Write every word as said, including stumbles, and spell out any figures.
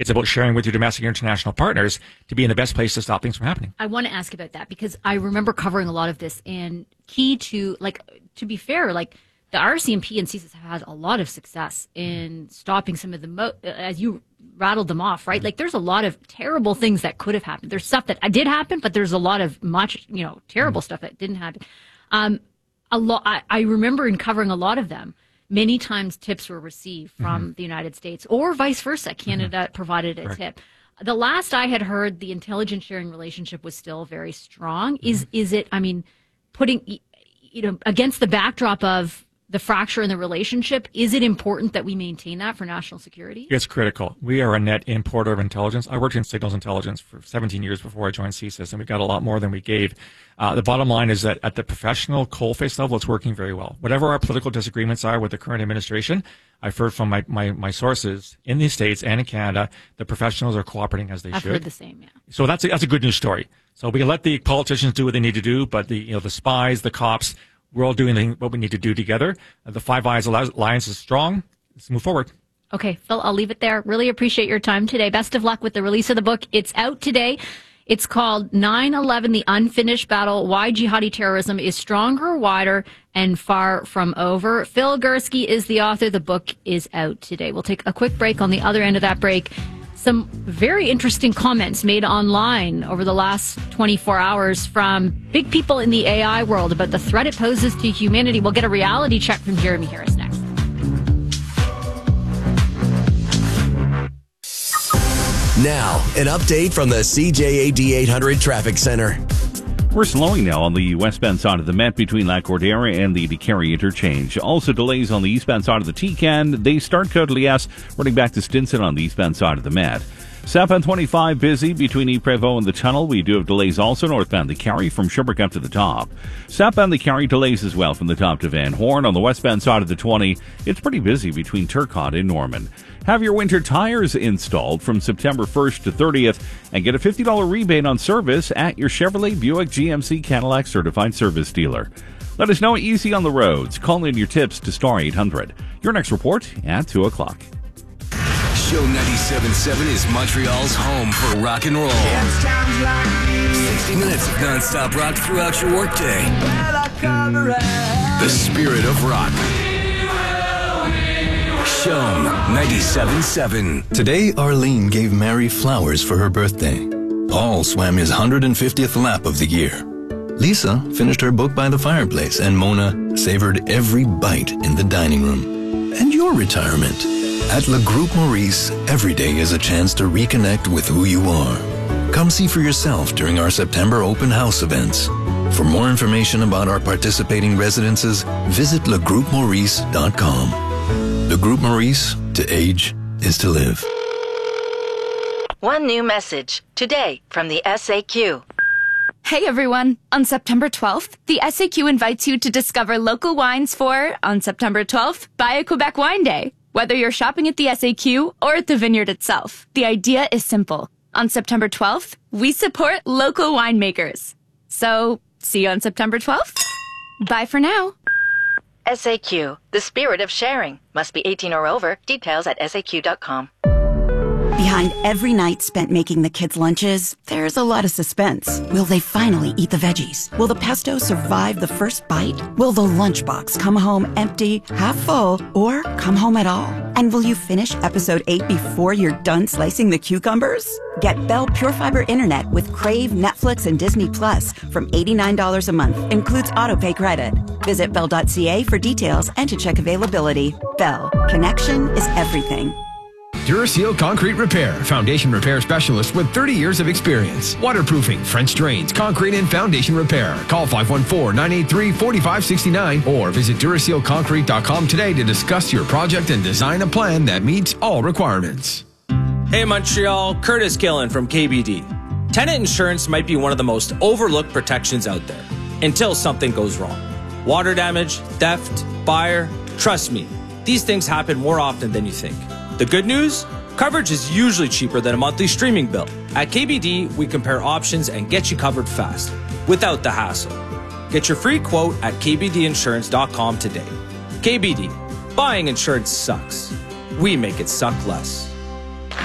It's about sharing with your domestic and international partners to be in the best place to stop things from happening. I want to ask about that because I remember covering a lot of this, and key to, like, to be fair, like, the R C M P and C S I S have had a lot of success in stopping some of the, mo- as you rattled them off, right? Like, there's a lot of terrible things that could have happened. There's stuff that did happen, but there's a lot of much, you know, terrible mm. stuff that didn't happen. Um, a lot. I, I remember in covering a lot of them, many times tips were received from mm-hmm. the United States or vice versa. Canada mm-hmm. provided a Correct. tip. The last I had heard, the intelligence sharing relationship was still very strong. Mm-hmm. Is is it, I mean, putting, you know, against the backdrop of the fracture in the relationship, is it important that we maintain that for national security? It's critical. We are a net importer of intelligence. I worked in signals intelligence for seventeen years before I joined C S I S, and we got a lot more than we gave. Uh, the bottom line is that at the professional coalface level, it's working very well. Whatever our political disagreements are with the current administration, I've heard from my, my, my sources in the States and in Canada, the professionals are cooperating as they I've should. I've heard the same, yeah. So that's a, that's a good news story. So we can let the politicians do what they need to do, but the, you know, the spies, the cops, we're all doing what we need to do together. The Five Eyes Alliance is strong. Let's move forward. Okay, Phil, I'll leave it there. Really appreciate your time today. Best of luck with the release of the book. It's out today. It's called nine eleven, The Unfinished Battle, Why Jihadi Terrorism is Stronger, Wider, and Far From Over. Phil Gurski is the author. The book is out today. We'll take a quick break. On the other end of that break, some very interesting comments made online over the last twenty-four hours from big people in the A I world about the threat it poses to humanity. We'll get a reality check from Jeremy Harris next. Now, an update from the C J A D eight hundred Traffic Center. We're slowing now on the westbound side of the Met between La Cordera and the DeCarry interchange. Also delays on the eastbound side of the T C A N. They start Côte-Liesse, running back to Stinson on the eastbound side of the Met. Southbound twenty-five busy between Ypres-Vaux and the tunnel. We do have delays also northbound the Carry from Sherbrooke up to the top. Southbound the Carry delays as well from the top to Van Horn. On the westbound side of the twenty, it's pretty busy between Turcotte and Norman. Have your winter tires installed from September first to thirtieth and get a fifty dollars rebate on service at your Chevrolet, Buick, G M C, Cadillac certified service dealer. Let us know easy on the roads. Call in your tips to star eight hundred. Your next report at two o'clock. Show ninety-seven point seven is Montreal's home for rock and roll. sixty minutes of non-stop rock throughout your workday. The spirit of rock. Show ninety-seven point seven. Today, Arlene gave Mary flowers for her birthday. Paul swam his one hundred fiftieth lap of the year. Lisa finished her book by the fireplace, and Mona savored every bite in the dining room. And your retirement. At Le Groupe Maurice, every day is a chance to reconnect with who you are. Come see for yourself during our September open house events. For more information about our participating residences, visit le groupe maurice dot com. Le Groupe Maurice, to age is to live. One new message today from the S A Q. Hey everyone! On September twelfth, the S A Q invites you to discover local wines for, on September twelfth, Buy a Quebec Wine Day. Whether you're shopping at the S A Q or at the vineyard itself, the idea is simple. On September twelfth, we support local winemakers. So, see you on September twelfth. Bye for now. S A Q, the spirit of sharing. Must be eighteen or over. Details at S A Q dot com. Behind every night spent making the kids' lunches, there's a lot of suspense. Will they finally eat the veggies? Will the pesto survive the first bite? Will the lunchbox come home empty, half full, or come home at all? And will you finish episode eight before you're done slicing the cucumbers? Get Bell Pure Fiber Internet with Crave, Netflix, and Disney Plus from eighty-nine dollars a month. Includes autopay credit. Visit bell dot c a for details and to check availability. Bell. Connection is everything. Duraseal Concrete Repair, foundation repair specialist with thirty years of experience. Waterproofing, French drains, concrete and foundation repair. Call five one four, nine eight three, four five six nine or visit duraseal concrete dot com today to discuss your project and design a plan that meets all requirements. Hey Montreal, Curtis Gillen from K B D. Tenant insurance might be one of the most overlooked protections out there until something goes wrong. Water damage, theft, fire, trust me, these things happen more often than you think. The good news? Coverage is usually cheaper than a monthly streaming bill. At K B D, we compare options and get you covered fast, without the hassle. Get your free quote at k b d insurance dot com today. K B D, buying insurance sucks. We make it suck less.